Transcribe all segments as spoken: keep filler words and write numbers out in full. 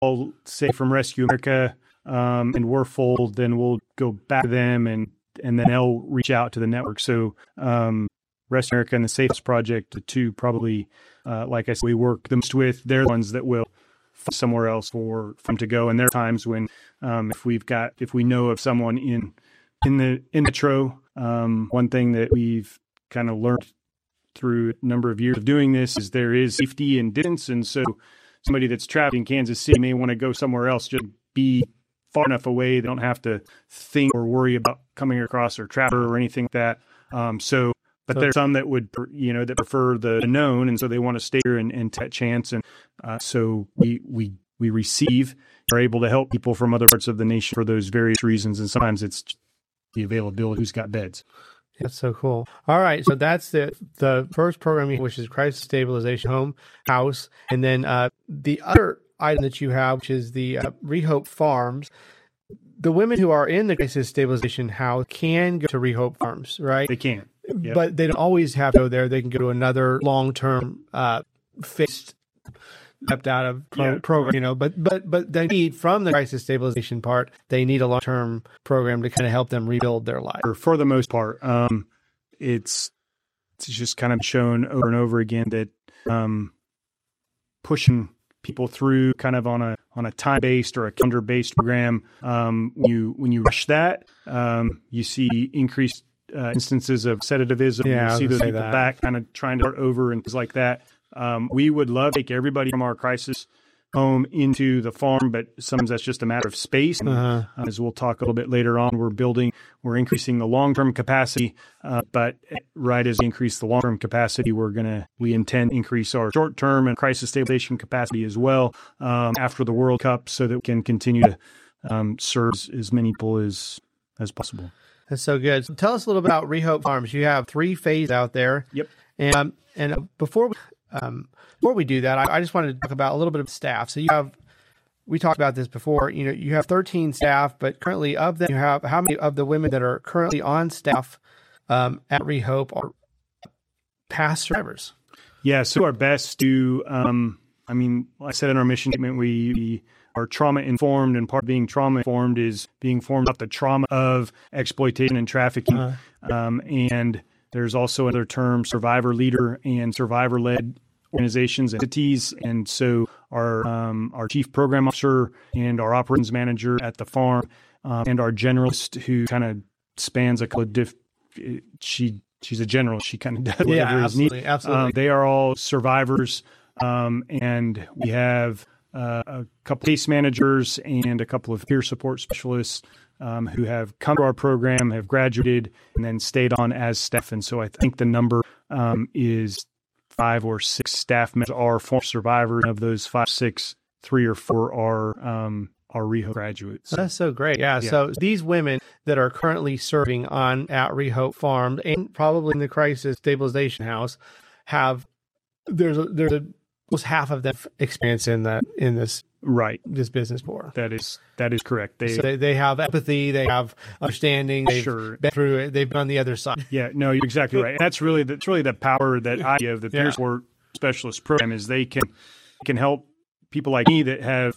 call, say, from Rescue America, um, and we're full, then we'll go back to them, and, and then they'll reach out to the network. So um, Rescue America and the Safe House Project, the two probably, uh, like I said, we work the most with. They're the ones that will find somewhere else for, for them to go. And there are times when um, if we've got, if we know of someone in in the in metro, um, one thing that we've kind of learned through a number of years of doing this is there is safety and distance. And so somebody that's traveling in Kansas City may want to go somewhere else, just be far enough away. They don't have to think or worry about coming across or traffic or anything like that. Um, so, but there's some that would, you know, that prefer the known. And so they want to stay here and, and take a chance. And uh, so we, we, we receive, are able to help people from other parts of the nation for those various reasons. And sometimes it's the availability, who's got beds. That's so cool. All right. So that's the the first program, which is Crisis Stabilization Home House. And then uh, the other item that you have, which is the uh, Rehope Farms. The women who are in the Crisis Stabilization House can go to Rehope Farms, right? They can. Yep. But they don't always have to go there. They can go to another long-term uh, fixed stepped out of pro- yeah. program, you know, but, but, but they need from the crisis stabilization part, they need a long-term program to kind of help them rebuild their life. For the most part, um, it's, it's just kind of shown over and over again that, um, pushing people through kind of on a, on a time-based or a calendar-based program. Um, when you, when you rush that, um, you see increased, uh, instances of sedativism. Yeah, you see those people that. back kind of trying to start over and things like that. Um, we would love to take everybody from our crisis home into the farm, but sometimes that's just a matter of space. And, uh-huh. uh, as we'll talk a little bit later on, we're building, we're increasing the long-term capacity, uh, but right as we increase the long-term capacity, we're going to, we intend to increase our short-term and crisis stabilization capacity as well, um, after the World Cup so that we can continue to, um, serve as many people as, as possible. That's so good. So tell us a little bit about Rehope Farms. You have three phases out there. Yep. And, um, and before we, Um, before we do that, I, I just wanted to talk about a little bit of staff. So you have, we talked about this before, you know, you have thirteen staff, but currently of them, you have how many of the women that are currently on staff um, at Rehope are past survivors? Yeah, so our best to, um, I mean, like I said in our mission statement, we, we are trauma informed, and part of being trauma informed is being informed about the trauma of exploitation and trafficking. Uh-huh. Um, and there's also another term, survivor leader and survivor-led organizations and entities. And so our um, our chief program officer and our operations manager at the farm um, and our generalist who kind of spans a couple of diff. She she's a general. She kind of does whatever yeah, is needed. absolutely, absolutely. Um, they are all survivors, um, and we have uh, a couple case managers and a couple of peer support specialists Um, who have come to our program, have graduated, and then stayed on as staff. And so I think the number um, is five or six staff members are former survivors. Of those five, six, three or four are um, are Rehope graduates. So, that's so great. Yeah, yeah. So these women that are currently serving on at Rehope Farms and probably in the Crisis Stabilization House have there's a, there's a, almost half of them experience in that in this. Right. This business for. That is that is correct. They so they, they have empathy, they have understanding, they've sure. been through it, they've been on the other side. Yeah, no, you're exactly right. And that's really that's really the power that I give the peer yeah. support specialist program is they can can help people like me that have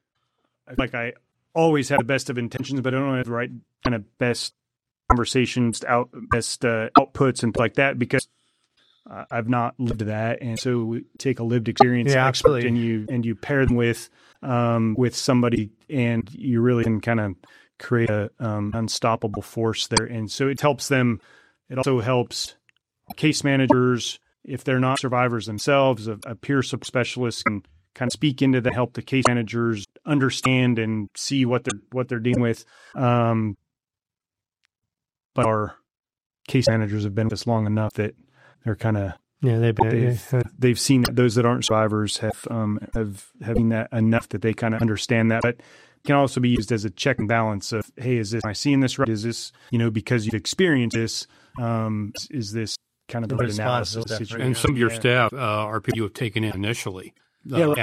like I always have the best of intentions, but I don't have the right kind of best conversations, out best uh, outputs and like that because Uh, I've not lived that, and so we take a lived experience yeah, expert absolutely. and you and you pair them with um, with somebody, and you really can kind of create a um, unstoppable force there. And so it helps them. It also helps case managers if they're not survivors themselves. A, a peer support specialist can kind of speak into that, help the case managers understand and see what they're what they're dealing with. Um, but our case managers have been with us long enough that they're kind of yeah they've been, they've, yeah. they've seen that those that aren't survivors have um have having that enough that they kind of understand that, but it can also be used as a check and balance of, hey, is this am I seeing this right? Is this, you know, because you've experienced this, um is this kind of the right analysis situation? And some of your yeah. staff uh, are people you have taken in initially. Uh, yeah,